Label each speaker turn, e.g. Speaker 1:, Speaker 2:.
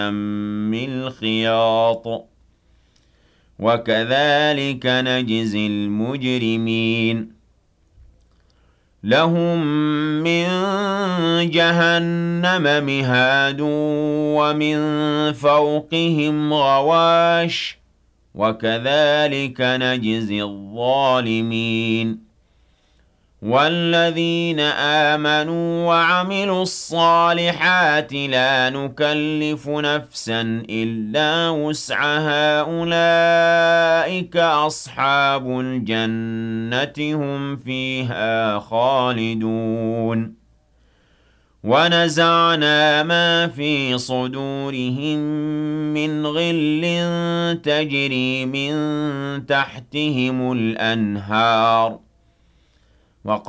Speaker 1: الخياط وكذلك نجزي المجرمين لهم من جهنم مهاد ومن فوقهم غواش وكذلك نجزي الظالمين والذين آمنوا وعملوا الصالحات لا نكلف نفسا إلا وسعها أولئك أصحاب الجنة هم فيها خالدون ونزعنا ما في صدورهم من غل تجري من تحتهم الأنهار